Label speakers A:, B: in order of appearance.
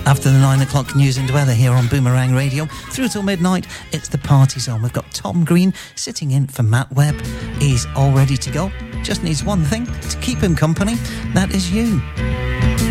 A: After the 9 o'clock news and weather here on Boomerang Radio, through till midnight, it's the party zone. We've got Tom Green sitting in for Matt Webb. He's all ready to go. Just needs one thing to keep him company. That is you.